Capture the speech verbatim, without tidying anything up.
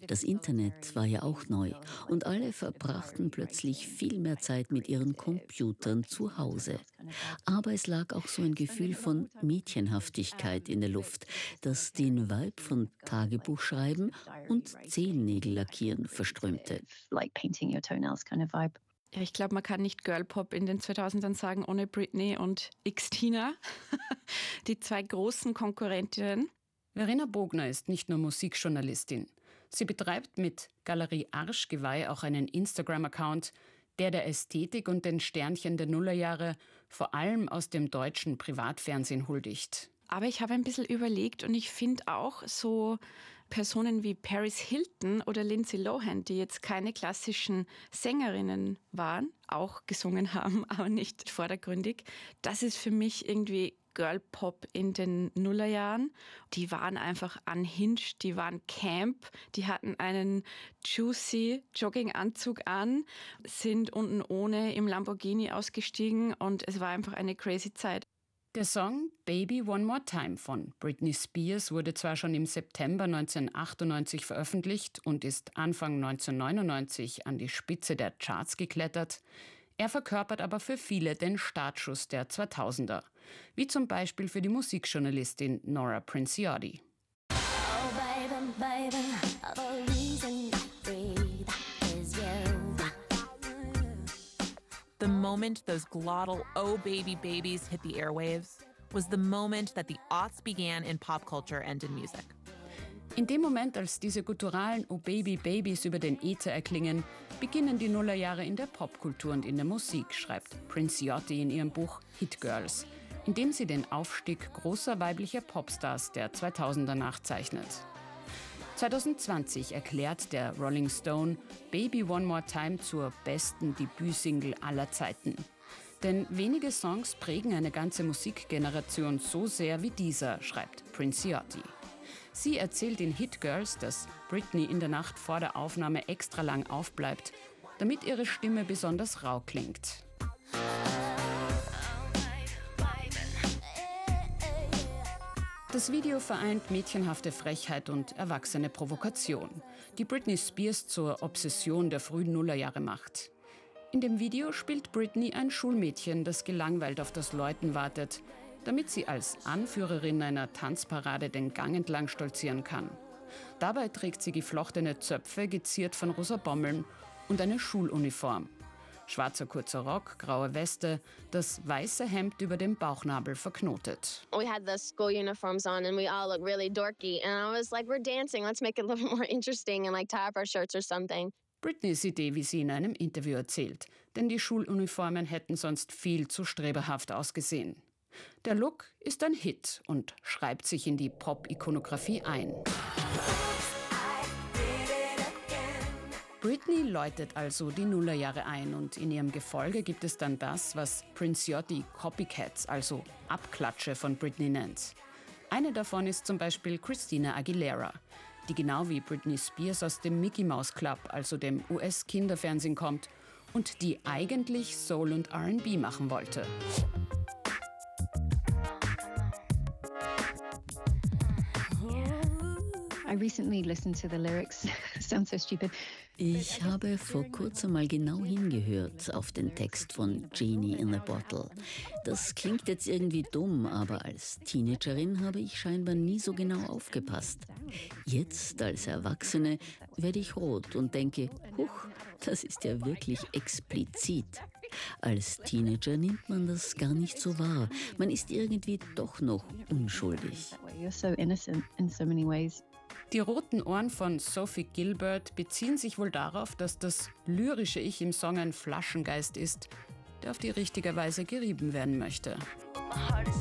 Das Internet war ja auch neu und alle verbrachten plötzlich viel mehr Zeit mit ihren Computern zu Hause. Aber es lag auch so ein Gefühl von Mädchenhaftigkeit in der Luft, das den Vibe von Tagebuchschreiben und Zehennägellackieren verströmte. Ja, ich glaube, man kann nicht Girlpop in den zweitausendern sagen ohne Britney und Xtina, die zwei großen Konkurrentinnen. Verena Bogner ist nicht nur Musikjournalistin. Sie betreibt mit Galerie Arschgeweih auch einen Instagram-Account, der der Ästhetik und den Sternchen der Nullerjahre vor allem aus dem deutschen Privatfernsehen huldigt. Aber ich habe ein bisschen überlegt und ich finde auch so Personen wie Paris Hilton oder Lindsay Lohan, die jetzt keine klassischen Sängerinnen waren, auch gesungen haben, aber nicht vordergründig. Das ist für mich irgendwie Girlpop in den Nullerjahren. Die waren einfach unhinged, die waren camp, die hatten einen juicy Jogginganzug an, sind unten ohne im Lamborghini ausgestiegen und es war einfach eine crazy Zeit. Der Song Baby One More Time von Britney Spears wurde zwar schon im September neunzehnhundertachtundneunzig veröffentlicht und ist Anfang neunzehnhundertneunundneunzig an die Spitze der Charts geklettert. Er verkörpert aber für viele den Startschuss der zweitausender, wie zum Beispiel für die Musikjournalistin Nora Princiotti. Oh baby, baby, the reason I breathe is you. The moment those glottal "Oh Baby Babies" hit the airwaves was the moment that the aughts began in pop culture and in music. In dem Moment, als diese gutturalen "Oh Baby Babies" über den Äther erklingen, beginnen die Nullerjahre in der Popkultur und in der Musik, schreibt Princiotti in ihrem Buch Hit Girls, in dem sie den Aufstieg großer weiblicher Popstars der zweitausender nachzeichnet. zwanzig zwanzig erklärt der Rolling Stone Baby One More Time zur besten Debütsingle aller Zeiten. Denn wenige Songs prägen eine ganze Musikgeneration so sehr wie dieser, schreibt Princiotti. Sie erzählt in Hit Girls, dass Britney in der Nacht vor der Aufnahme extra lang aufbleibt, damit ihre Stimme besonders rau klingt. Das Video vereint mädchenhafte Frechheit und erwachsene Provokation, die Britney Spears zur Obsession der frühen Nullerjahre macht. In dem Video spielt Britney ein Schulmädchen, das gelangweilt auf das Läuten wartet, damit sie als Anführerin einer Tanzparade den Gang entlang stolzieren kann. Dabei trägt sie geflochtene Zöpfe, geziert von rosa Bommeln und eine Schuluniform. Schwarzer kurzer Rock, graue Weste, das weiße Hemd über dem Bauchnabel verknotet. We had the school uniforms on and we all looked really dorky and I was like, we're dancing, let's make it a little more interesting and like tie up our shirts or something. Britneys Idee, wie sie in einem Interview erzählt, denn die Schuluniformen hätten sonst viel zu streberhaft ausgesehen. Der Look ist ein Hit und schreibt sich in die Pop-Ikonografie ein. Britney läutet also die Nullerjahre ein und in ihrem Gefolge gibt es dann das, was Princiotti Copycats, also Abklatsche von Britney nennt. Eine davon ist zum Beispiel Christina Aguilera, die genau wie Britney Spears aus dem Mickey Mouse Club, also dem U S-Kinderfernsehen kommt und die eigentlich Soul und R and B machen wollte. I recently listened to the lyrics. Sounds so stupid. Ich habe vor kurzem mal genau hingehört auf den Text von Genie in a Bottle. Das klingt jetzt irgendwie dumm, aber als Teenagerin habe ich scheinbar nie so genau aufgepasst. Jetzt als Erwachsene werde ich rot und denke, huch, das ist ja wirklich explizit. Als Teenager nimmt man das gar nicht so wahr. Man ist irgendwie doch noch unschuldig. You're so innocent in so many ways. Die roten Ohren von Sophie Gilbert beziehen sich wohl darauf, dass das lyrische Ich im Song ein Flaschengeist ist, der auf die richtige Weise gerieben werden möchte. My heart is